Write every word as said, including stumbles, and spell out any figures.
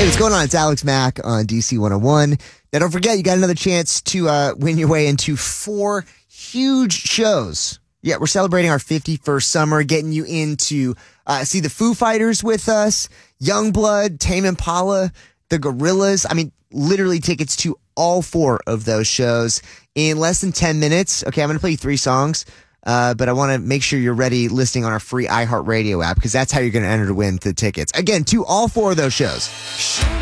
Hey, what's going on? It's Alex Mack on D C one oh one. Now, don't forget, you got another chance to uh, win your way into four huge shows. Yeah, we're celebrating our fifty-first summer, getting you into uh, see the Foo Fighters with us, Youngblood, Tame Impala, the Gorillaz. I mean, literally tickets to all four of those shows in less than ten minutes. Okay, I'm going to play you three songs. Uh, but I want to make sure you're ready listening on our free iHeartRadio app, because that's how you're going to enter to win the tickets. Again, to all four of those shows.